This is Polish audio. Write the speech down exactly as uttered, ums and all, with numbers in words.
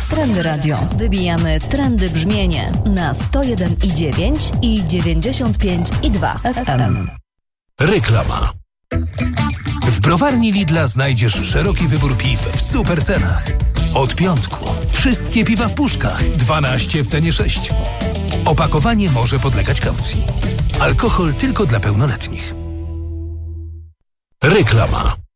Trendy Radio. Wybijamy trendy brzmienie na sto jeden i dziewięć i dziewięćdziesiąt pięć i dwa F M. Reklama. W browarni Lidla znajdziesz szeroki wybór piw w super cenach. Od piątku. Wszystkie piwa w puszkach. dwanaście w cenie sześciu. Opakowanie może podlegać kaucji. Alkohol tylko dla pełnoletnich. Reklama.